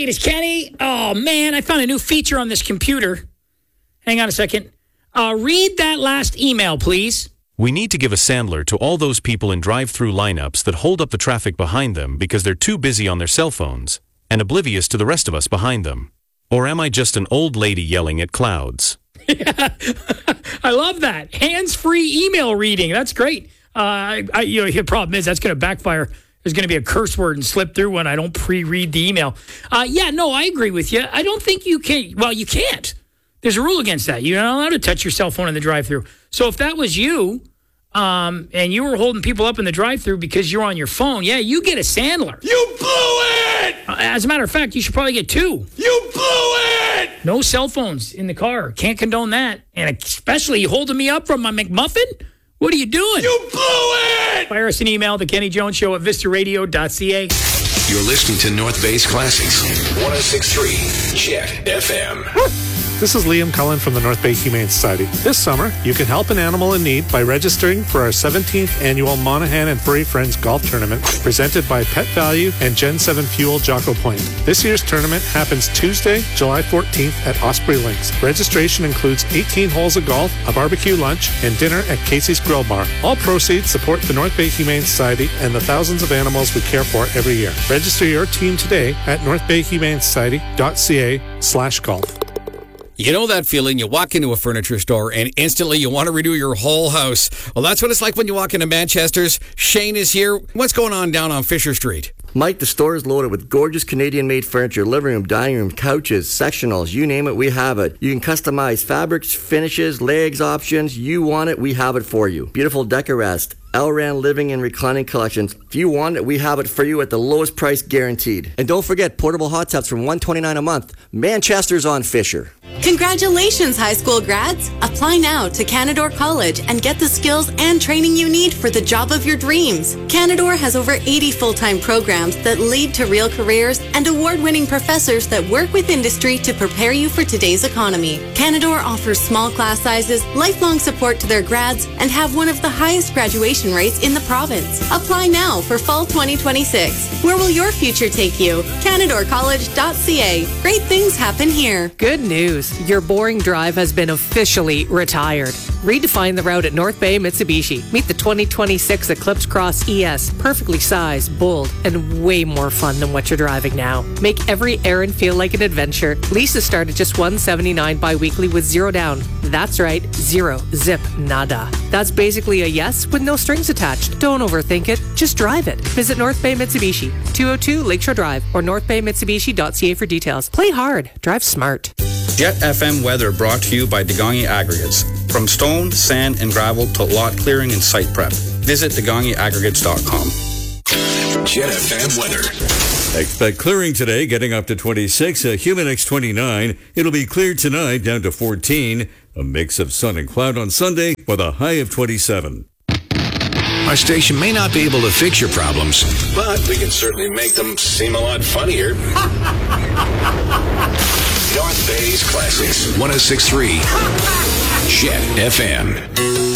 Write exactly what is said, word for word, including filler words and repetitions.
it is Kenny. Oh, man, I found a new feature on this computer. Hang on a second. Uh, read that last email, please. We need to give a Sandler to all those people in drive-through lineups that hold up the traffic behind them because they're too busy on their cell phones and oblivious to the rest of us behind them. Or am I just an old lady yelling at clouds? I love that. Hands-free email reading. That's great. Uh, I, I, you know, the problem is that's going to backfire. There's going to be a curse word and slip through when I don't pre-read the email. Uh, yeah, no, I agree with you. I don't think you can. Well, you can't. There's a rule against that. You're not allowed to touch your cell phone in the drive-thru. So if that was you, um, and you were holding people up in the drive-thru because you're on your phone, yeah, you get a Sandler. You blew it! Uh, as a matter of fact, you should probably get two. You blew it! No cell phones in the car. Can't condone that. And especially you holding me up from my McMuffin? What are you doing? You blew it! Fire us an email, The Kenny Jones Show at vista radio dot c a. You're listening to North Bay's Classics, one oh six point three Jet F M. This is Liam Cullen from the North Bay Humane Society. This summer, you can help an animal in need by registering for our seventeenth annual Monaghan and Furry Friends Golf Tournament presented by Pet Value and Gen seven Fuel Jocko Point. This year's tournament happens Tuesday, July fourteenth at Osprey Links. Registration includes eighteen holes of golf, a barbecue lunch, and dinner at Casey's Grill Bar. All proceeds support the North Bay Humane Society and the thousands of animals we care for every year. Register your team today at north bay humane society dot c a slash golf. You know that feeling? You walk into a furniture store and instantly you want to redo your whole house. Well, that's what it's like when you walk into Manchester's. Shane is here. What's going on down on Fisher Street? Mike, the store is loaded with gorgeous Canadian-made furniture, living room, dining room, couches, sectionals, you name it, we have it. You can customize fabrics, finishes, legs options. You want it, we have it for you. Beautiful Decorest, Elran living and reclining collections. If you want it, we have it for you at the lowest price guaranteed. And don't forget, portable hot tubs from one hundred twenty-nine dollars a month. Manchester's on Fisher. Congratulations, high school grads! Apply now to Canadore College and get the skills and training you need for the job of your dreams. Canadore has over eighty full-time programs that lead to real careers and award-winning professors that work with industry to prepare you for today's economy. Canadore offers small class sizes, lifelong support to their grads, and have one of the highest graduation rates in the province. Apply now for fall twenty twenty-six. Where will your future take you? canadore college dot c a. Great things happen here. Good news. Your boring drive has been officially retired. Redefine the route at North Bay Mitsubishi. Meet the twenty twenty-six Eclipse Cross E S. Perfectly sized, bold, and way more fun than what you're driving now. Make every errand feel like an adventure. Leases start at just one hundred seventy-nine dollars bi-weekly with zero down. That's right, zero. Zip. Nada. That's basically a yes with no strings attached. Don't overthink it. Just drive it. Visit North Bay Mitsubishi, two oh two Lakeshore Drive, or north bay mitsubishi dot c a for details. Play hard. Drive smart. Jet F M weather brought to you by Degongi Aggregates. From stone, sand, and gravel to lot clearing and site prep. Visit degongi aggregates dot com. Jet F M weather. Expect clearing today, getting up to twenty-six. A humid X twenty-nine. It'll be clear tonight, down to fourteen. A mix of sun and cloud on Sunday with a high of twenty-seven. Our station may not be able to fix your problems, but we can certainly make them seem a lot funnier. North Bay's Classics, one oh six point three Jet F M.